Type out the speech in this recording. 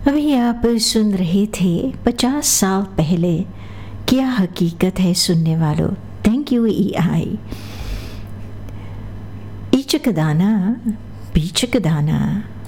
अभी आप सुन रहे थे 50 साल पहले क्या हकीकत है सुनने वालों। Thank you EI। ईचक दाना बीचक दाना